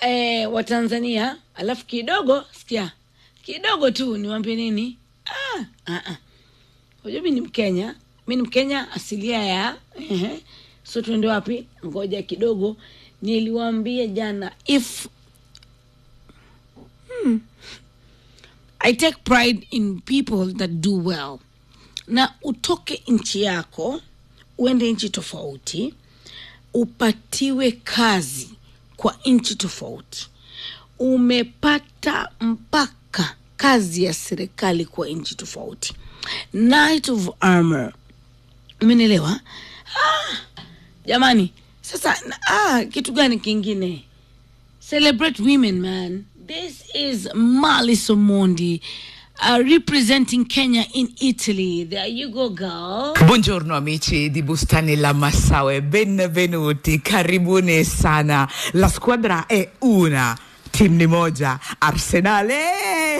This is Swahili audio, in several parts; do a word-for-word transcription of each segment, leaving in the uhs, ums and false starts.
eh, wa Tanzania, alafu kidogo sikia. Kidogo tu niwaambie nini? Ah, ah ah. Unajua mimi ni Mkenya. Mimi ni Mkenya asilia ya eh. So tuende wapi? Ngoja kidogo. Niliwaambia jana if hmm, I take pride in people that do well. Na utoke nchi yako, uende nchi tofauti, upatiwe kazi kwa nchi tofauti. Umepata mpaka kazi ya serikali kwa nchi tofauti. Knight of Armor. Umenielewa? Ah, jamani, sasa ah kitu gani kingine? Celebrate women, man. This is Malice Omondi, uh, representing Kenya in Italy. There you go, girl. Buongiorno amici di Bustani La Massaue, benvenuti, karibuni sana. La squadra è una, team ni moja, Arsenale.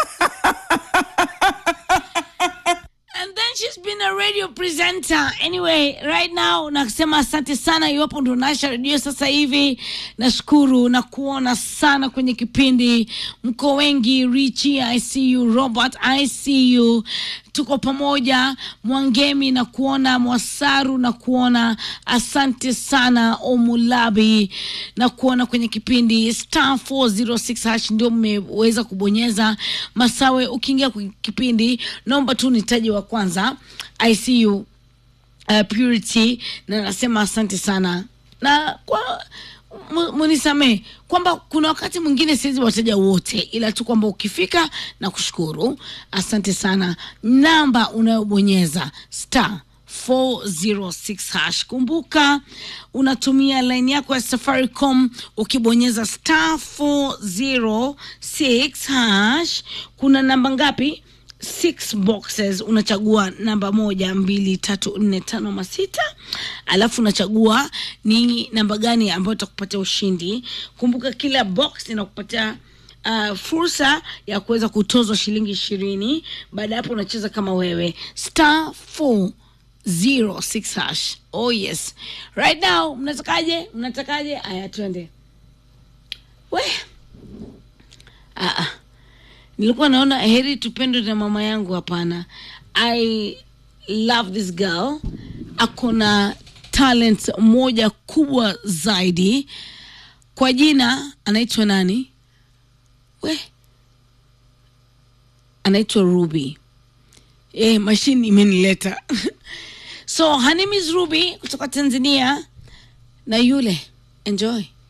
And then she's been a radio presenter. Anyway, right now nasema asante sana iwapo ndo nasha radio sasa hivi. Nashukuru na kuona sana kwenye kipindi. Mko wengi, Richie, I see you, Robert, I see you. Tuko pamoja, Mwangemi na kuona, Mwasaru na kuona, asante sana Omulabi na kuona kwenye kipindi. Star four oh six hash ndio mmeweza kubonyeza. Masawe, ukiingia kwenye kipindi naomba tu nitaje wa kwanza. I see you, uh, Purity, na nasema asante sana. Na kwa munisame kwamba kuna wakati mwingine siwezi wataja wote, ila tu kwamba ukifika na kushukuru, asante sana. Namba unayobonyeza star four oh six hash. Kumbuka unatumia line yako ya Safaricom. Ukibonyeza star four oh six hash, kuna namba ngapi? Six boxes. Unachagua namba moja, mbili, tatu, nne, tano, masita. Alafu unachagua ni namba gani ambayo itakupatia ushindi. Kumbuka kila box inakupatia uh, fursa ya kuweza kutozwa shilingi ishirini. Baada hapo unacheza kama wewe. Star four oh six hash. Oh yes. Right now, mnatakaje? Mnatakaje? Aya twende. We. Ah ah. Nilikuwa naona heri tupendwe na mama yangu, hapana. I love this girl. Akona talent moja kubwa zaidi. Kwa jina anaitwa nani? We. Anaitwa Ruby. Eh, machine imenileta. So her name is Ruby kutoka Tanzania. Na yule, enjoy.